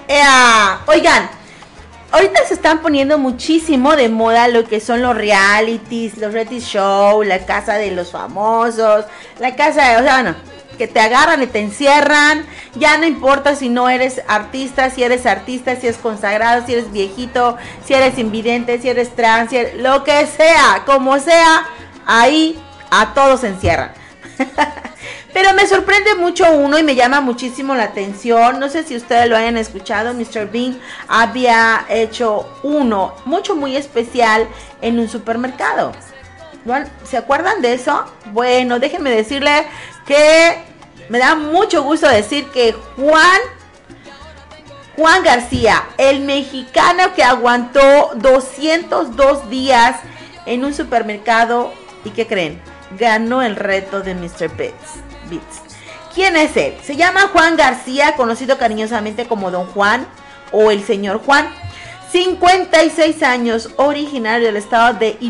Oigan, ahorita se están poniendo muchísimo de moda lo que son los realities, los reality show, la casa de los famosos, la casa de, o sea, bueno, que te agarran y te encierran. Ya no importa si no eres artista, si eres consagrado, si eres viejito, si eres invidente, si eres trans, lo que sea, como sea, ahí a todos se encierran. Pero me sorprende mucho uno y me llama muchísimo la atención. No sé si ustedes lo hayan escuchado. Mr. Bean había hecho uno muy especial en un supermercado. ¿Se acuerdan de eso? Bueno, déjenme decirle que me da mucho gusto decir que Juan García, el mexicano que aguantó 202 días en un supermercado, ¿y qué creen? Ganó el reto de Mr. Beats. ¿Quién es él? Se llama Juan García, conocido cariñosamente como Don Juan o el Señor Juan. 56 años, originario del estado de